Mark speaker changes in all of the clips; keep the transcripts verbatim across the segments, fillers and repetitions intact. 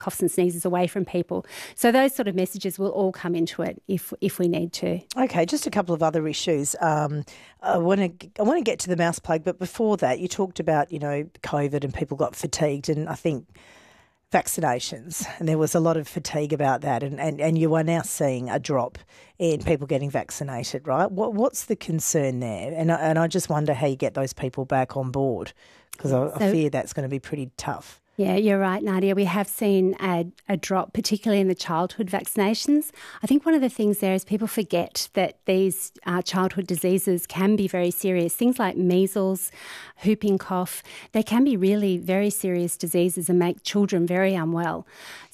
Speaker 1: coughs and sneezes away from people. So those sort of messages will all come into it if if we need to.
Speaker 2: Okay, just a couple of other issues. Um, I want to I want to get to the mouse plague, but before that, you talked about, you know, COVID and people got fatigued, and I think vaccinations, and there was a lot of fatigue about that, and, and, and you are now seeing a drop in people getting vaccinated, right? What what's the concern there? And I, and I just wonder how you get those people back on board, because I,
Speaker 1: So,
Speaker 2: I fear that's going to be pretty tough.
Speaker 1: Yeah, you're right, Nadia. We have seen a, a drop, particularly in the childhood vaccinations. I think one of the things there is people forget that these uh, childhood diseases can be very serious. Things like measles, whooping cough, they can be really very serious diseases and make children very unwell.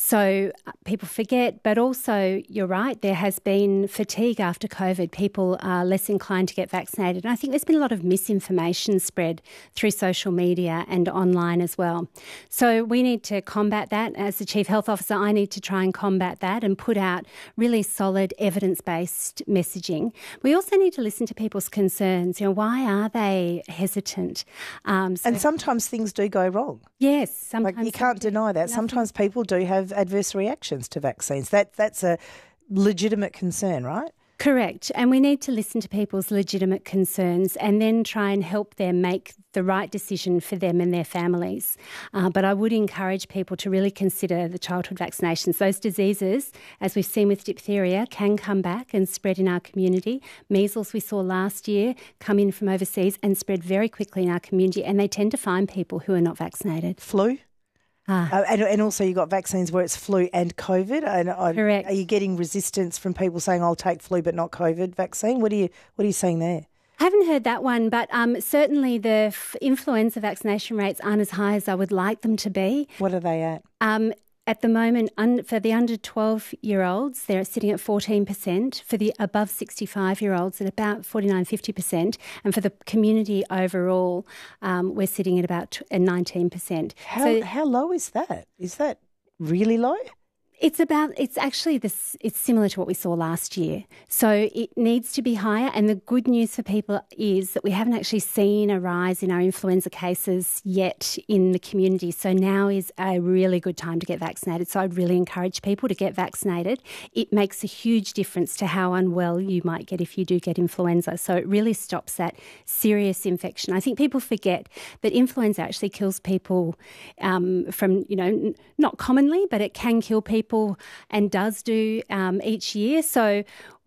Speaker 1: So uh, people forget, but also you're right, there has been fatigue after COVID. People are less inclined to get vaccinated. And I think there's been a lot of misinformation spread through social media and online as well. So we need to combat that. As the Chief Health Officer, I need to try and combat that and put out really solid evidence-based messaging. We also need to listen to people's concerns. You know, why are they hesitant? Um, so,
Speaker 2: and sometimes things do go wrong.
Speaker 1: Yes, sometimes.
Speaker 2: Like, you can't deny that.
Speaker 1: Nothing.
Speaker 2: Sometimes people do have adverse reactions to vaccines. That That's a legitimate concern, right?
Speaker 1: Correct. And we need to listen to people's legitimate concerns and then try and help them make the right decision for them and their families. Uh, but I would encourage people to really consider the childhood vaccinations. Those diseases, as we've seen with diphtheria, can come back and spread in our community. Measles, we saw last year, come in from overseas and spread very quickly in our community, and they tend to find people who are not vaccinated.
Speaker 2: Flu?
Speaker 1: Ah.
Speaker 2: Uh, and, and also you got vaccines where it's flu and COVID. And I,
Speaker 1: Correct.
Speaker 2: Are you getting resistance from people saying, I'll take flu but not COVID vaccine? What are you What are you seeing there?
Speaker 1: I haven't heard that one, but um, certainly the f- influenza vaccination rates aren't as high as I would like them to be.
Speaker 2: What are they at?
Speaker 1: Um, At the moment, un- for the under twelve-year-olds, they're sitting at fourteen percent. For the above sixty-five-year-olds, at about forty-nine, fifty percent. And for the community overall, um, we're sitting at about nineteen percent.
Speaker 2: How,
Speaker 1: so
Speaker 2: how low is that? Is that really low?
Speaker 1: It's about, it's actually this, it's similar to what we saw last year. So it needs to be higher. And the good news for people is that we haven't actually seen a rise in our influenza cases yet in the community. So now is a really good time to get vaccinated. So I'd really encourage people to get vaccinated. It makes a huge difference to how unwell you might get if you do get influenza. So it really stops that serious infection. I think people forget that influenza actually kills people um, from, you know, n- not commonly, but it can kill people and does do um, each year. So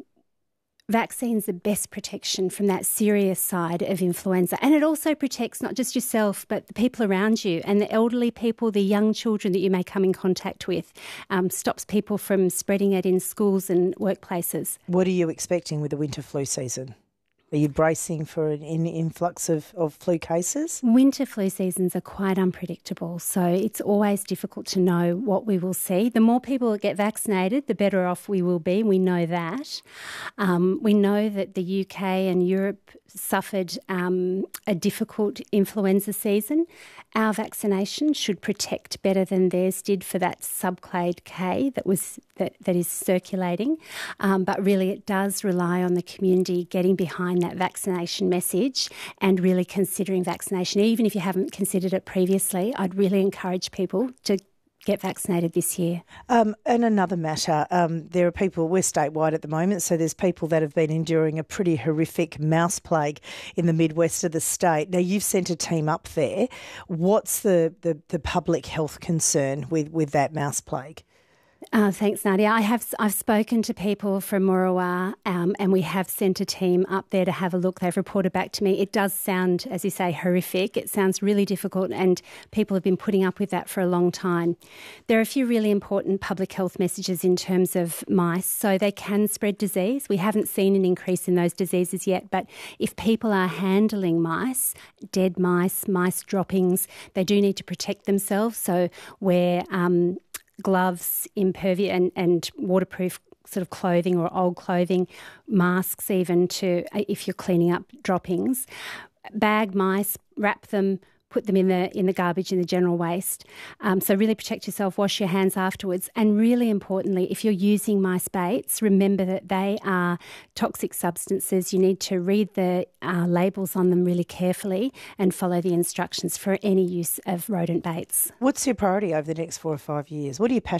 Speaker 1: vaccine's the best protection from that serious side of influenza. And it also protects not just yourself, but the people around you and the elderly people, the young children that you may come in contact with. Um, stops people from spreading it in schools and workplaces.
Speaker 2: What are you expecting with the winter flu season? Are you bracing for an in- influx of, of flu cases?
Speaker 1: Winter flu seasons are quite unpredictable, so it's always difficult to know what we will see. The more people that get vaccinated, the better off we will be. We know that. Um, we know that the U K and Europe suffered um, a difficult influenza season. Our vaccination should protect better than theirs did for that subclade K that was that, that is circulating. Um, but really it does rely on the community getting behind that vaccination message and really considering vaccination. Even if you haven't considered it previously, I'd really encourage people to get vaccinated this year.
Speaker 2: Um, and another matter, um, there are people, we're statewide at the moment, so there's people that have been enduring a pretty horrific mouse plague in the Midwest of the state. Now, you've sent a team up there. What's the, the, the public health concern with, with that mouse plague?
Speaker 1: Uh, thanks, Nadia. I have I've spoken to people from Morawar um, and we have sent a team up there to have a look. They've reported back to me. It does sound, as you say, horrific. It sounds really difficult and people have been putting up with that for a long time. There are a few really important public health messages in terms of mice. So they can spread disease. We haven't seen an increase in those diseases yet, but if people are handling mice, dead mice, mice droppings, they do need to protect themselves. So wear um, gloves, impervious and, and waterproof sort of clothing or old clothing, masks even to if you're cleaning up droppings. Bag mice, wrap them, put them in the in the garbage, in the general waste. Um, so really protect yourself, wash your hands afterwards. And really importantly, if you're using mice baits, remember that they are toxic substances. You need to read the uh, labels on them really carefully and follow the instructions for any use of rodent baits.
Speaker 2: What's your priority over the next four or five years? What are you passionate